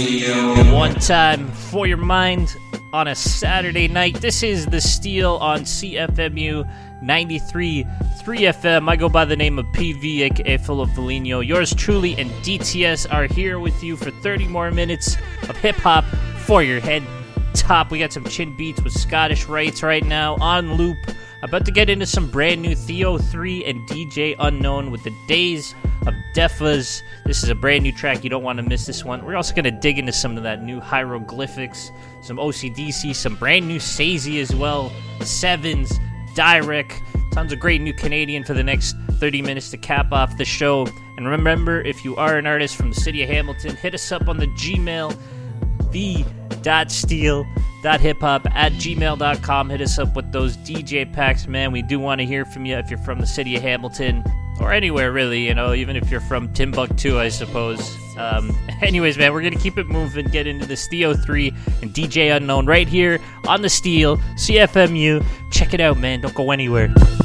One time for your mind on a Saturday night. This is The Steal on CFMU 93.3 FM. I go by the name of PV, aka Philip Foligno. Yours truly and DTS are here with you for 30 more minutes of hip-hop for your head top. We got some chin beats with Scottish Rights right now on loop. About to get into some brand new Theo 3 and DJ Unknown with the Days of Defas. This is a brand new track. You don't want to miss this one. We're also going to dig into some of that new Hieroglyphics, some OCDC, some brand new Sazy as well, Sevens, Dyrek, tons of great new Canadian for the next 30 minutes to cap off the show. And remember, if you are an artist from the city of Hamilton, hit us up on the Gmail, the.steal.hiphop@gmail.com. Hit us up with those DJ packs, man. We do want to hear from you if you're from the city of Hamilton or anywhere, really, you know, even if you're from Timbuktu, I suppose. Anyways, man, we're going to keep it moving, get into this Theo 3 and DJ Unknown right here on The Steal, CFMU. Check it out, man. Don't go anywhere.